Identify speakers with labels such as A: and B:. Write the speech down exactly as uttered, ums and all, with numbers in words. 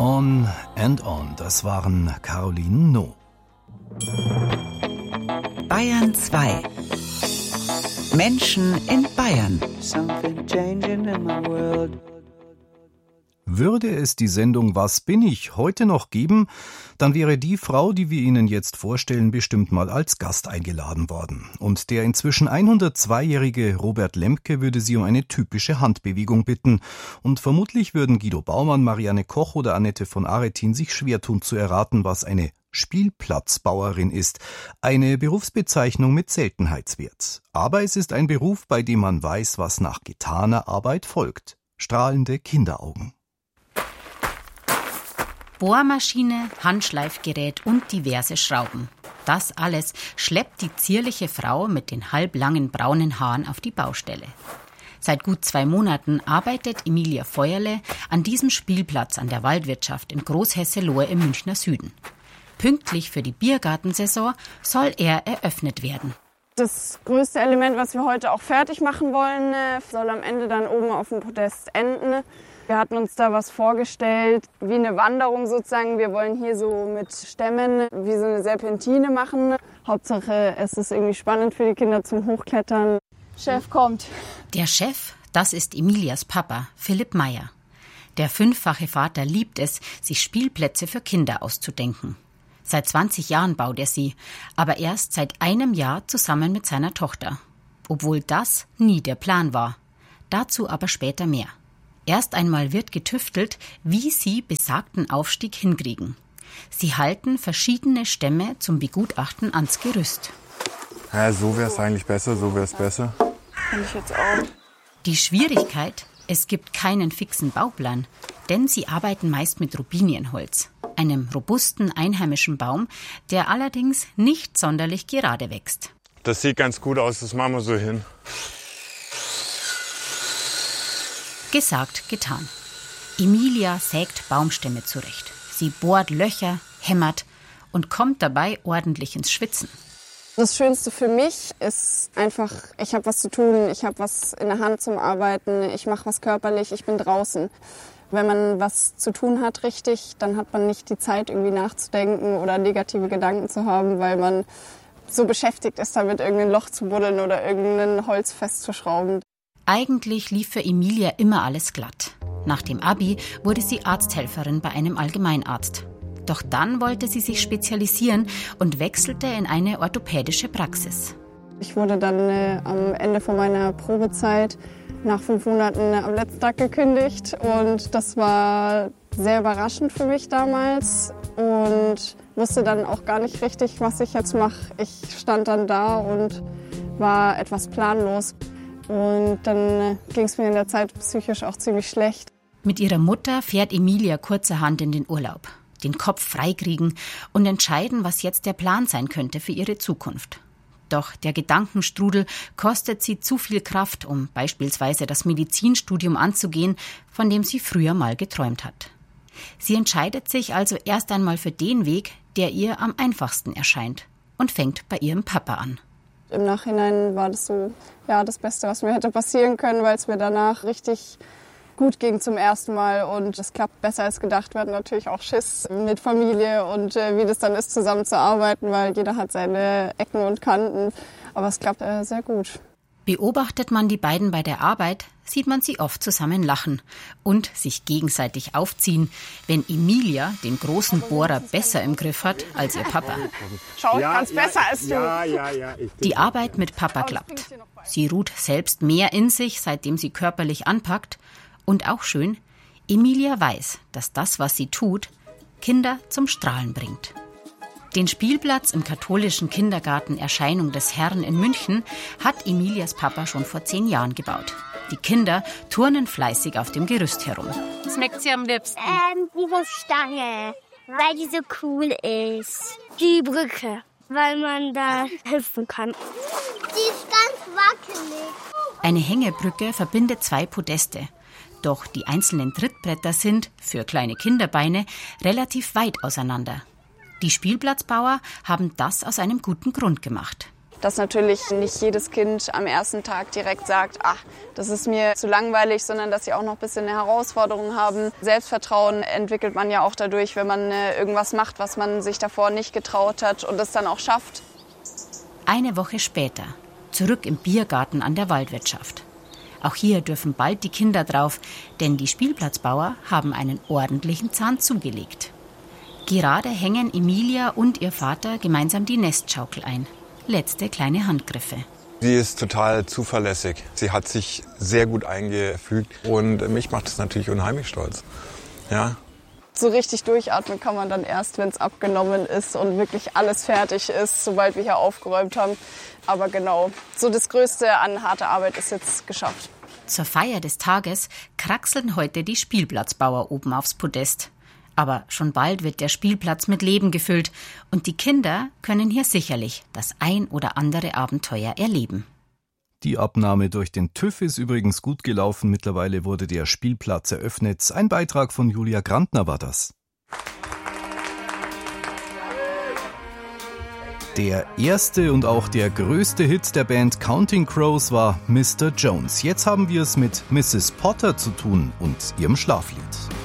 A: On and On, das waren Caroline No.
B: Bayern zwei. Menschen in Bayern.
A: Würde es die Sendung Was bin ich heute noch geben, dann wäre die Frau, die wir Ihnen jetzt vorstellen, bestimmt mal als Gast eingeladen worden. Und der inzwischen hundertzweijährige Robert Lemke würde sie um eine typische Handbewegung bitten. Und vermutlich würden Guido Baumann, Marianne Koch oder Annette von Aretin sich schwer tun zu erraten, was eine Spielplatzbauerin ist. Eine Berufsbezeichnung mit Seltenheitswert. Aber es ist ein Beruf, bei dem man weiß, was nach getaner Arbeit folgt. Strahlende Kinderaugen.
C: Bohrmaschine, Handschleifgerät und diverse Schrauben. Das alles schleppt die zierliche Frau mit den halblangen braunen Haaren auf die Baustelle. Seit gut zwei Monaten arbeitet Emilia Feuerle an diesem Spielplatz an der Waldwirtschaft in Großhesselohe im Münchner Süden. Pünktlich für die Biergartensaison soll er eröffnet werden.
D: Das größte Element, was wir heute auch fertig machen wollen, soll am Ende dann oben auf dem Podest enden. Wir hatten uns da was vorgestellt, wie eine Wanderung sozusagen. Wir wollen hier so mit Stämmen wie so eine Serpentine machen. Hauptsache, es ist irgendwie spannend für die Kinder zum Hochklettern. Chef kommt.
C: Der Chef, das ist Emilias Papa, Philipp Meyer. Der fünffache Vater liebt es, sich Spielplätze für Kinder auszudenken. Seit zwanzig Jahren baut er sie, aber erst seit einem Jahr zusammen mit seiner Tochter. Obwohl das nie der Plan war. Dazu aber später mehr. Erst einmal wird getüftelt, wie sie besagten Aufstieg hinkriegen. Sie halten verschiedene Stämme zum Begutachten ans Gerüst.
E: Ja, so wäre es eigentlich besser, so wäre es besser.
D: Finde ich jetzt auch.
C: Die Schwierigkeit, es gibt keinen fixen Bauplan, denn sie arbeiten meist mit Robinienholz, einem robusten einheimischen Baum, der allerdings nicht sonderlich gerade wächst.
E: Das sieht ganz gut aus, das machen wir so hin.
C: Gesagt, getan. Emilia sägt Baumstämme zurecht. Sie bohrt Löcher, hämmert und kommt dabei ordentlich ins Schwitzen.
D: Das Schönste für mich ist einfach, ich habe was zu tun, ich habe was in der Hand zum Arbeiten, ich mache was körperlich, ich bin draußen. Wenn man was zu tun hat richtig, dann hat man nicht die Zeit, irgendwie nachzudenken oder negative Gedanken zu haben, weil man so beschäftigt ist, damit irgendein Loch zu buddeln oder irgendein Holz festzuschrauben.
C: Eigentlich lief für Emilia immer alles glatt. Nach dem Abi wurde sie Arzthelferin bei einem Allgemeinarzt. Doch dann wollte sie sich spezialisieren und wechselte in eine orthopädische Praxis.
D: Ich wurde dann äh, am Ende von meiner Probezeit nach fünf Monaten am letzten Tag gekündigt. Und das war sehr überraschend für mich damals und wusste dann auch gar nicht richtig, was ich jetzt mache. Ich stand dann da und war etwas planlos. Und dann ging es mir in der Zeit psychisch auch ziemlich schlecht.
C: Mit ihrer Mutter fährt Emilia kurzerhand in den Urlaub, den Kopf freikriegen und entscheiden, was jetzt der Plan sein könnte für ihre Zukunft. Doch der Gedankenstrudel kostet sie zu viel Kraft, um beispielsweise das Medizinstudium anzugehen, von dem sie früher mal geträumt hat. Sie entscheidet sich also erst einmal für den Weg, der ihr am einfachsten erscheint, und fängt bei ihrem Papa an.
D: Im Nachhinein war das so ja, das Beste, was mir hätte passieren können, weil es mir danach richtig gut ging zum ersten Mal und es klappt besser als gedacht. Wir hatten natürlich auch Schiss mit Familie und äh, wie das dann ist, zusammenzuarbeiten, weil jeder hat seine Ecken und Kanten, aber es klappt äh, sehr gut.
C: Beobachtet man die beiden bei der Arbeit, sieht man sie oft zusammen lachen und sich gegenseitig aufziehen, wenn Emilia den großen Bohrer besser im Griff hat als ihr Papa.
D: Schau, ich kann's besser als du.
E: Ja, ja, ja, ich
C: Die Arbeit mit Papa klappt. Sie ruht selbst mehr in sich, seitdem sie körperlich anpackt. Und auch schön, Emilia weiß, dass das, was sie tut, Kinder zum Strahlen bringt. Den Spielplatz im katholischen Kindergarten Erscheinung des Herrn in München hat Emilias Papa schon vor zehn Jahren gebaut. Die Kinder turnen fleißig auf dem Gerüst herum.
F: Was schmeckt sie am liebsten?
G: Ähm, die Hüftstange, weil die so cool ist. Die Brücke, weil man da hüpfen kann. Die ist ganz wackelig.
C: Eine Hängebrücke verbindet zwei Podeste. Doch die einzelnen Trittbretter sind, für kleine Kinderbeine, relativ weit auseinander. Die Spielplatzbauer haben das aus einem guten Grund gemacht.
D: dass natürlich nicht jedes Kind am ersten Tag direkt sagt, ach, das ist mir zu langweilig, sondern dass sie auch noch ein bisschen eine Herausforderung haben. Selbstvertrauen entwickelt man ja auch dadurch, wenn man irgendwas macht, was man sich davor nicht getraut hat und das dann auch schafft.
C: Eine Woche später, zurück im Biergarten an der Waldwirtschaft. Auch hier dürfen bald die Kinder drauf, denn die Spielplatzbauer haben einen ordentlichen Zahn zugelegt. Gerade hängen Emilia und ihr Vater gemeinsam die Nestschaukel ein. Letzte kleine Handgriffe.
E: Sie ist total zuverlässig. Sie hat sich sehr gut eingefügt und mich macht es natürlich unheimlich stolz. Ja.
D: So richtig durchatmen kann man dann erst, wenn es abgenommen ist und wirklich alles fertig ist, sobald wir hier aufgeräumt haben. Aber genau, so das Größte an harter Arbeit ist jetzt geschafft.
C: Zur Feier des Tages kraxeln heute die Spielplatzbauer oben aufs Podest. Aber schon bald wird der Spielplatz mit Leben gefüllt und die Kinder können hier sicherlich das ein oder andere Abenteuer erleben.
A: Die Abnahme durch den TÜV ist übrigens gut gelaufen. Mittlerweile wurde der Spielplatz eröffnet. Ein Beitrag von Julia Grantner war das. Der erste und auch der größte Hit der Band Counting Crows war Mister Jones. Jetzt haben wir es mit Misses Potter zu tun und ihrem Schlaflied.